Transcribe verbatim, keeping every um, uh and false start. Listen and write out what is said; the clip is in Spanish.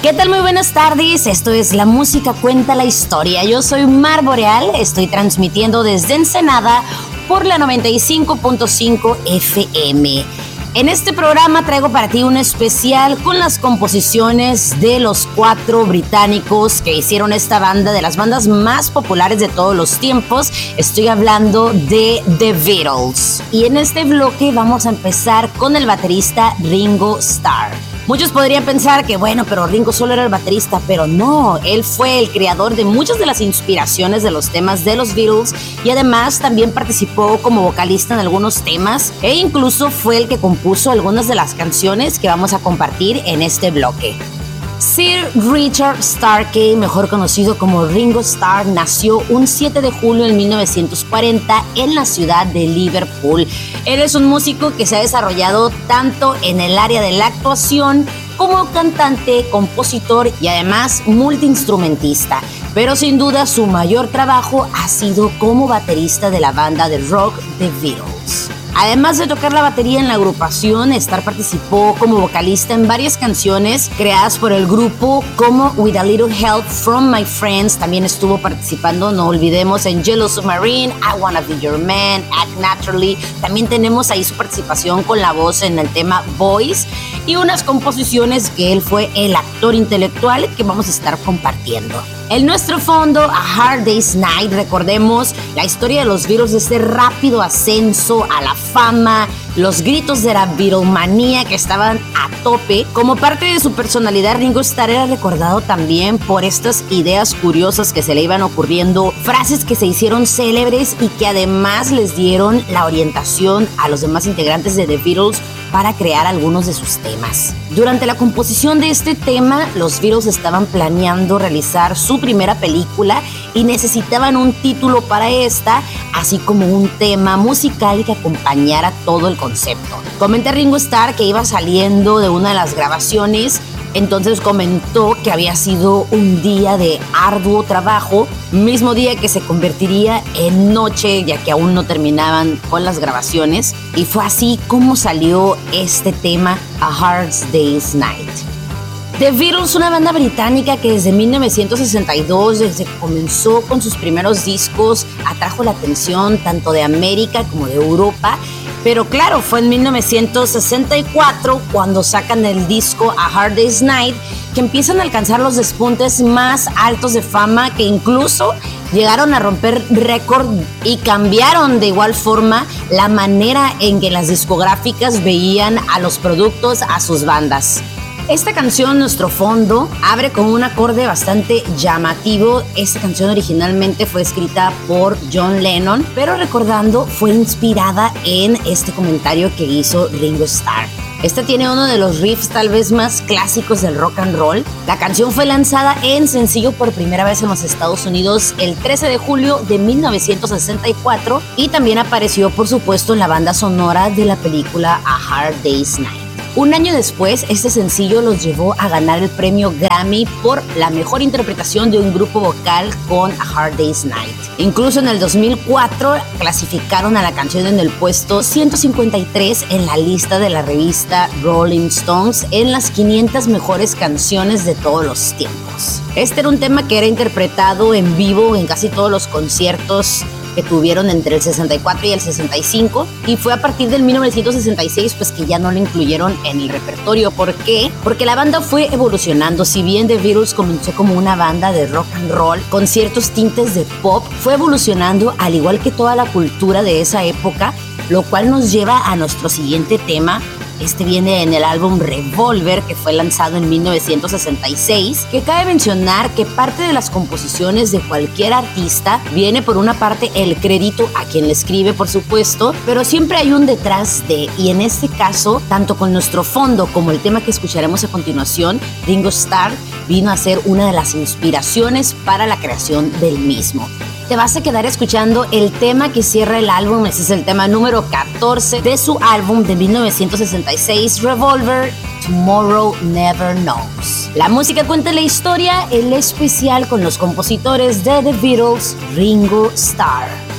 ¿Qué tal? Muy buenas tardes, esto es La Música Cuenta la Historia. Yo soy Mar Boreal, estoy transmitiendo desde Ensenada por la noventa y cinco punto cinco F M. En este programa traigo para ti un especial con las composiciones de los cuatro británicos que hicieron esta banda, de las bandas más populares de todos los tiempos. Estoy hablando de The Beatles. Y en este bloque vamos a empezar con el baterista Ringo Starr. Muchos podrían pensar que, bueno, pero Ringo solo era el baterista, pero no, él fue el creador de muchas de las inspiraciones de los temas de los Beatles y además también participó como vocalista en algunos temas e incluso fue el que compuso algunas de las canciones que vamos a compartir en este bloque. Sir Richard Starkey, mejor conocido como Ringo Starr, nació un siete de julio de mil novecientos cuarenta en la ciudad de Liverpool. Él es un músico que se ha desarrollado tanto en el área de la actuación como cantante, compositor y además multiinstrumentista. Pero sin duda su mayor trabajo ha sido como baterista de la banda de rock The Beatles. Además de tocar la batería en la agrupación, Starr participó como vocalista en varias canciones creadas por el grupo, como With a Little Help from My Friends. También estuvo participando, no olvidemos, en Yellow Submarine, I Wanna Be Your Man, Act Naturally. También tenemos ahí su participación con la voz en el tema Boys y unas composiciones que él fue el actor intelectual que vamos a estar compartiendo. En nuestro fondo, A Hard Day's Night, recordemos la historia de los Beatles, de este rápido ascenso a la fama, los gritos de la Beatlemanía que estaban a tope. Como parte de su personalidad, Ringo Starr era recordado también por estas ideas curiosas que se le iban ocurriendo, frases que se hicieron célebres y que además les dieron la orientación a los demás integrantes de The Beatles para crear algunos de sus temas. Durante la composición de este tema, los Beatles estaban planeando realizar su primera película y necesitaban un título para esta, así como un tema musical que acompañara todo el concepto. Comenta Ringo Starr que iba saliendo de una de las grabaciones, entonces comentó que había sido un día de arduo trabajo, mismo día que se convertiría en noche, ya que aún no terminaban con las grabaciones, y fue así como salió este tema, A Hard Day's Night. The Beatles, una banda británica que desde mil novecientos sesenta y dos, desde que comenzó con sus primeros discos, atrajo la atención tanto de América como de Europa. Pero claro, fue en mil novecientos sesenta y cuatro cuando sacan el disco A Hard Day's Night que empiezan a alcanzar los despuntes más altos de fama, que incluso llegaron a romper récord y cambiaron de igual forma la manera en que las discográficas veían a los productos, a sus bandas. Esta canción, Nuestro Fondo, abre con un acorde bastante llamativo. Esta canción originalmente fue escrita por John Lennon, pero recordando fue inspirada en este comentario que hizo Ringo Starr. Esta tiene uno de los riffs tal vez más clásicos del rock and roll. La canción fue lanzada en sencillo por primera vez en los Estados Unidos el trece de julio de mil novecientos sesenta y cuatro y también apareció, por supuesto, en la banda sonora de la película A Hard Day's Night. Un año después, este sencillo los llevó a ganar el premio Grammy por la mejor interpretación de un grupo vocal con A Hard Day's Night. Incluso en el dos mil cuatro clasificaron a la canción en el puesto ciento cincuenta y tres en la lista de la revista Rolling Stones en las quinientas mejores canciones de todos los tiempos. Este era un tema que era interpretado en vivo en casi todos los conciertos que tuvieron entre el sesenta y cuatro y el sesenta y cinco, y fue a partir del mil novecientos sesenta y seis pues que ya no lo incluyeron en el repertorio. ¿Por qué? Porque la banda fue evolucionando. Si bien The Beatles comenzó como una banda de rock and roll con ciertos tintes de pop, fue evolucionando al igual que toda la cultura de esa época, lo cual nos lleva a nuestro siguiente tema. Este viene en el álbum Revolver, que fue lanzado en mil novecientos sesenta y seis, que cabe mencionar que parte de las composiciones de cualquier artista viene por una parte el crédito a quien le escribe, por supuesto, pero siempre hay un detrás de, y en este caso, tanto con Nuestro Fondo como el tema que escucharemos a continuación, Ringo Starr vino a ser una de las inspiraciones para la creación del mismo. Te vas a quedar escuchando el tema que cierra el álbum. Ese es el tema número catorce de su álbum de mil novecientos sesenta y seis, Revolver, Tomorrow Never Knows. La música cuenta la historia, el especial con los compositores de The Beatles, Ringo Starr.